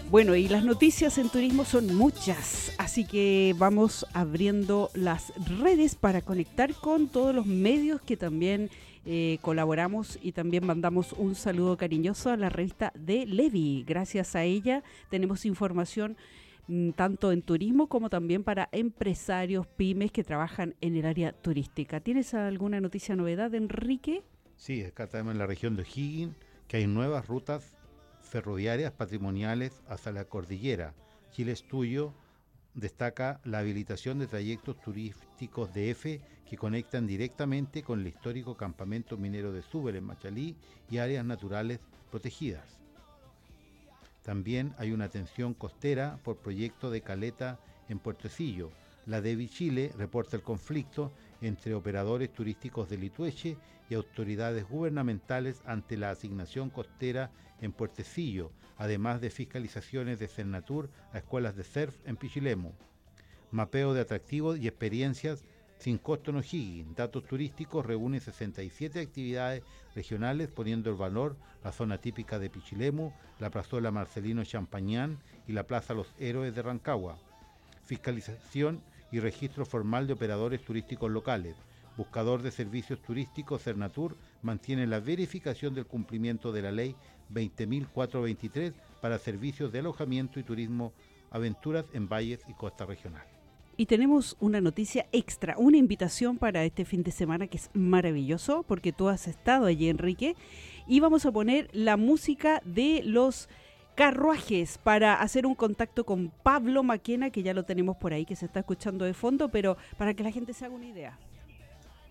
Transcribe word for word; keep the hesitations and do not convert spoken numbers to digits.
Bueno, y las noticias en turismo son muchas, así que vamos abriendo las redes para conectar con todos los medios que también eh, colaboramos, y también mandamos un saludo cariñoso a la revista de Levi. Gracias a ella tenemos información mm, tanto en turismo como también para empresarios, pymes que trabajan en el área turística. ¿Tienes alguna noticia, novedad, Enrique? Sí, acá tenemos en la región de O'Higgins que hay nuevas rutas ferroviarias patrimoniales hacia la cordillera. Chile es Tuyo destaca la habilitación de trayectos turísticos D F que conectan directamente con el histórico campamento minero de Súber en Machalí y áreas naturales protegidas. También hay una atención costera por proyecto de caleta en Puertecillo. La DEVI Chile reporta el conflicto entre operadores turísticos de Litueche y autoridades gubernamentales ante la asignación costera en Puertecillo, además de fiscalizaciones de Cernatur a escuelas de surf en Pichilemu. Mapeo de atractivos y experiencias sin costo en O'Higgins. Datos turísticos reúne sesenta y siete actividades regionales poniendo el valor la zona típica de Pichilemu, la plazuela Marcelino Champañán y la Plaza Los Héroes de Rancagua. Fiscalización y registro formal de operadores turísticos locales. Buscador de servicios turísticos Cernatur mantiene la verificación del cumplimiento de la ley veinte mil cuatrocientos veintitrés para servicios de alojamiento y turismo aventuras en valles y costa regional. Y tenemos una noticia extra, una invitación para este fin de semana que es maravilloso, porque tú has estado allí, Enrique, y vamos a poner la música de los carruajes para hacer un contacto con Pablo Maquena, que ya lo tenemos por ahí, que se está escuchando de fondo, pero para que la gente se haga una idea.